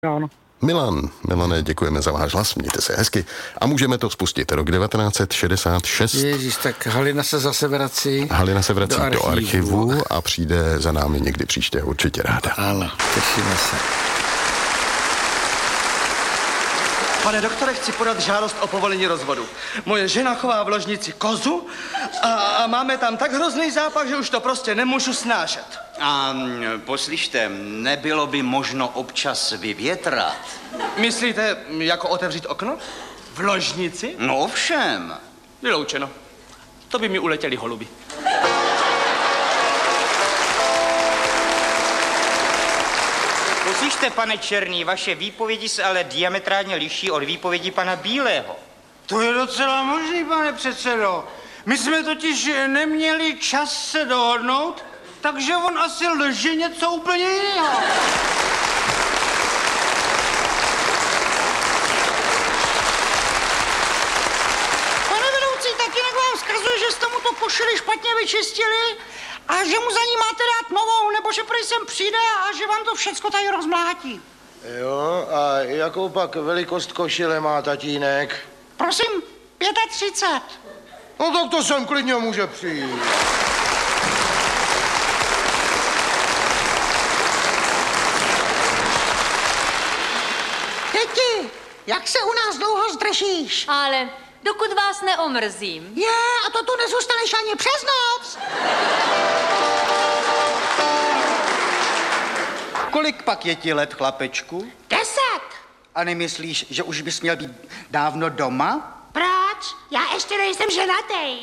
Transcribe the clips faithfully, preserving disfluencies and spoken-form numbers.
Ano. Milan, Milane, děkujeme za váš hlas, mějte se hezky. A můžeme to spustit. Rok devatenáct set šedesát šest. Ježíš, tak Halina se zase vrací. Halina se vrací do archivu, do archivu a přijde za námi někdy příště, určitě ráda. Ano, těšíme se. Pane doktore, chci podat žádost o povolení rozvodu. Moje žena chová v ložnici kozu a, a máme tam tak hrozný zápach, že už to prostě nemůžu snášet. A poslyšte, nebylo by možno občas vyvětrat? Myslíte, jako otevřít okno? V ložnici? No ovšem. Vyloučeno. To by mi uletěli holuby. Poslyšte, pane Černý, vaše výpovědi se ale diametrálně liší od výpovědi pana Bílého. To je docela možný, pane předsedo. My jsme totiž neměli čas se dohodnout, takže on asi lže něco úplně jiného. Pane vedoucí, tatínek vám vzkazuje, že jste mu to košili špatně vyčistili a že mu za ní máte dát novou, nebo že prý sem přijde a že vám to všecko tady rozmlátí. Jo, a jakou pak velikost košile má tatínek? Prosím, třicet pět. No tak to sem klidně může přijít. Děti, jak se u nás dlouho zdržíš? Ale dokud vás neomrzím. Je, a to tu nezůstaneš ani přes noc. Kolik pak je ti let, chlapečku? Deset. A nemyslíš, že už bys měl být dávno doma? Proč? Já ještě nejsem ženatý.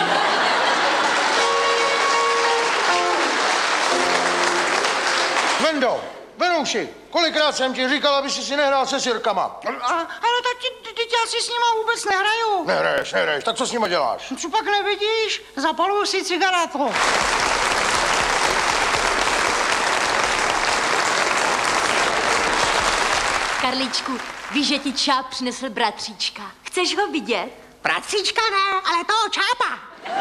Vendo, Venouši, kolikrát jsem ti říkal, aby si si nehrál se sirkama? A, ale tati, teď já si s nima vůbec nehraju. Nehraješ, nehraješ, tak co s nima děláš? Co pak nevidíš? Zapaluju si cigaretu. Karlíčku, víš, že ti Čáp přinesl bratříčka. Chceš ho vidět? Bratříčka ne, ale toho Čápa.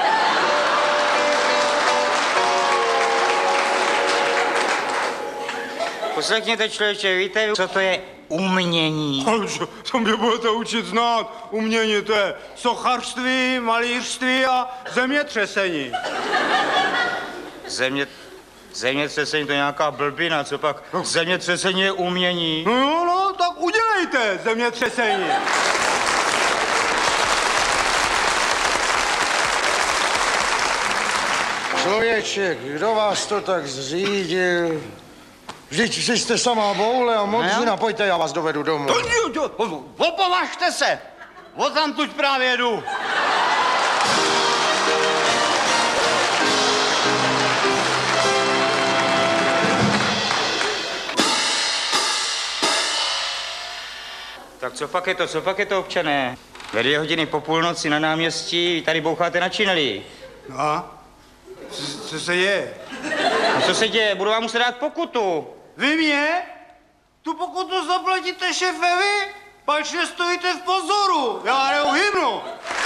Poslechněte, člověče, víte, co to je umění? Ale co, co mě budete učit znát? Umění, to je sochařství, malířství a zemětřesení. Země... Zemětřesení to je nějaká blbina, co pak? Zemětřesení je umění. No, no, no, tak udělejte zemětřesení. Člověče, kdo vás to tak zřídil? Vždyť si jste samá boule a modřina, pojďte, já vás dovedu domů. Opovažte se! Odtamtud právě jdu. Tak co pak je to, co pak je to, občané? Ve dvě hodiny po půlnoci na náměstí, vy tady boucháte na činelí. No a? Co, co se děje? A co se děje? Budu vám muset dát pokutu. Vy mě? Tu pokutu zaplatíte šéfovi? Pač nestojíte v pozoru. Já neuhybnu.